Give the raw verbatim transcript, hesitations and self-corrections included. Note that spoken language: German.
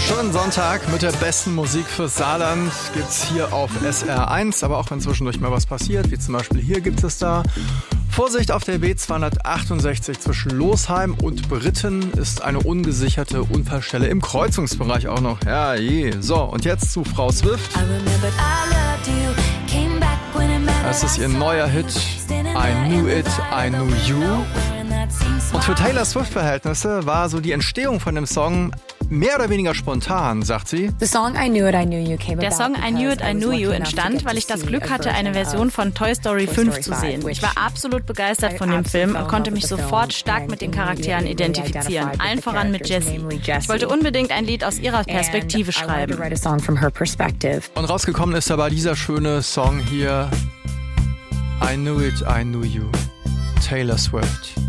Schönen Sonntag mit der besten Musik fürs Saarland gibt's hier auf S R eins, aber auch wenn zwischendurch mal was passiert, wie zum Beispiel hier gibt es da. Vorsicht auf der B zweihundertachtundsechzig zwischen Losheim und Britten ist eine ungesicherte Unfallstelle im Kreuzungsbereich auch noch. Ja, je. So, und jetzt zu Frau Swift. Das ist ihr neuer Hit I Knew It, I Knew You. Und für Taylor Swift-Verhältnisse war so die Entstehung von dem Song mehr oder weniger spontan, sagt sie. Der Song I Knew It, I Knew You I Knew You entstand, weil ich das Glück hatte, eine Version von Toy Story fünf zu sehen. Ich war absolut begeistert von dem Film und konnte mich sofort stark mit den Charakteren identifizieren, allen voran mit Jessie. Ich wollte unbedingt ein Lied aus ihrer Perspektive schreiben. Und rausgekommen ist dabei dieser schöne Song hier, I Knew It, I Knew You, Taylor Swift.